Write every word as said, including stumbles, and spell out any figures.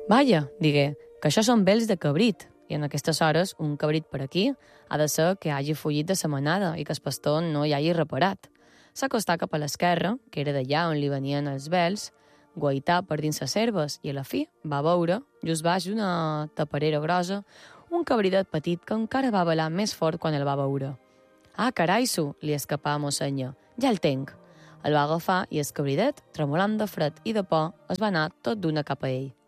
Vaja, digué, que això són bells de cabrit, i en aquestes hores un cabrit per aquí ha de ser que hagi fullit de sa manada i que el pastor no hi hagi reparat. S'acostà cap a l'esquerra, que era d'allà on li venien els vels, guaità per dins les serves i a la fi va veure, just baix d'una taparera grossa, un cabridet petit que encara va balar més fort quan el va veure. «Ah, caraisso!», li escapà a mossenya. «Ja el tenc!». El va agafar i el cabridet, tremolant de fred i de por, es va anar tot d'una cap a ell.